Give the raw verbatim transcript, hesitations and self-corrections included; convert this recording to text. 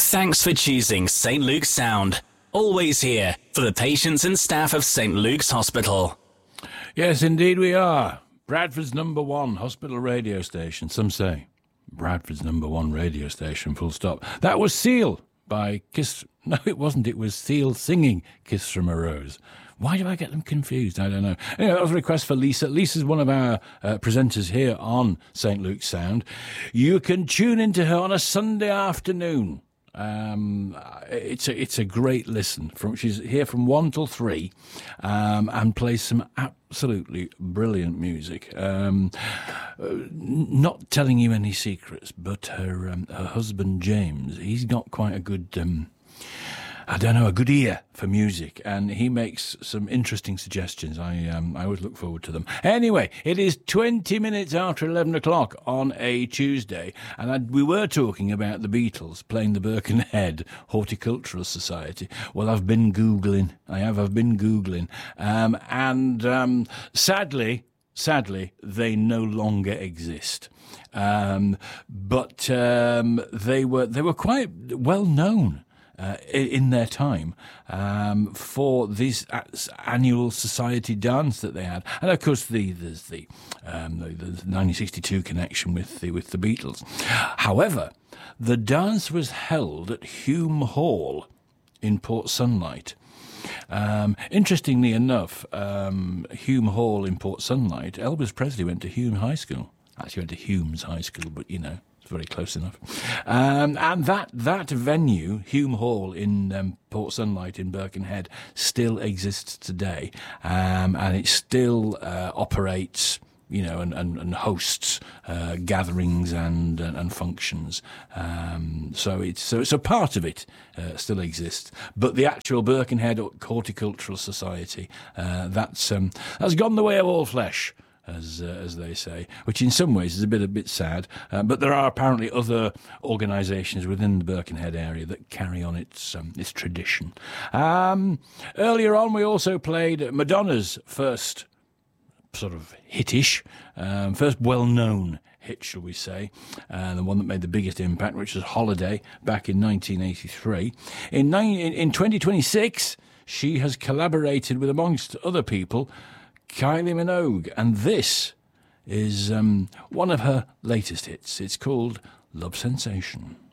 Thanks for choosing Saint Luke's Sound. Always here for the patients and staff of Saint Luke's Hospital. Yes, indeed we are. Bradford's number one hospital radio station, some say. Bradford's number one radio station, full stop. That was Seal by Kiss... No, it wasn't. It was Seal singing Kiss from a Rose. Why do I get them confused? I don't know. Anyway, that was a request for Lisa. Lisa's one of our uh, presenters here on Saint Luke's Sound. You can tune into her on a Sunday afternoon. Um, it's a it's a great listen. From she's here from one till three, um, and plays some absolutely brilliant music. Um, not telling you any secrets, but her um, her husband James, he's got quite a good. Um, I don't know, a good ear for music, and he makes some interesting suggestions. I um, I always look forward to them. Anyway, it is twenty minutes after eleven o'clock on a Tuesday, and I, we were talking about the Beatles playing the Birkenhead Horticultural Society. Well, I've been Googling. I have, I've been Googling. Um, and um, sadly, sadly, they no longer exist. Um, but um, they were they were quite well known. Uh, in their time, um, for this annual society dance that they had, and of course the there's the, um, the, the nineteen sixty-two connection with the with the Beatles. However, the dance was held at Hume Hall in Port Sunlight. Um, interestingly enough, um, Hume Hall in Port Sunlight, Elvis Presley went to Hume High School. Actually, went to Hume's High School, but you know. Very close enough. Um, and that that venue, Hume Hall in um, Port Sunlight in Birkenhead, still exists today. Um, and it still uh, operates, you know, and, and, and hosts uh, gatherings and, and, and functions. Um, so it's so, so part of it uh, still exists. But the actual Birkenhead Horticultural Society, uh, that's um, that's gone the way of all flesh. As uh, as they say, which in some ways is a bit a bit sad, uh, but there are apparently other organisations within the Birkenhead area that carry on its um, its tradition. Um, earlier on, we also played Madonna's first sort of hitish, um, first well-known hit, shall we say, uh, the one that made the biggest impact, which was Holiday back in nineteen eighty-three. In nine, in, in twenty twenty-six, she has collaborated with, amongst other people, Kylie Minogue, and this is um, one of her latest hits. It's called Love Sensation.